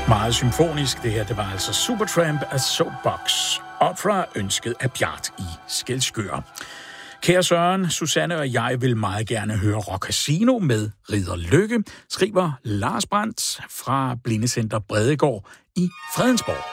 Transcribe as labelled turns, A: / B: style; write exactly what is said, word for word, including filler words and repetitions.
A: Meget symfonisk. Det her, det var altså Supertramp af Soapbox. Opera ønsket af Bjart i Skælskør. Kære Søren, Susanne og jeg vil meget gerne høre Rock Casino med Ridder Lykke, skriver Lars Brandt fra Blindecenter Bredegård i Fredensborg.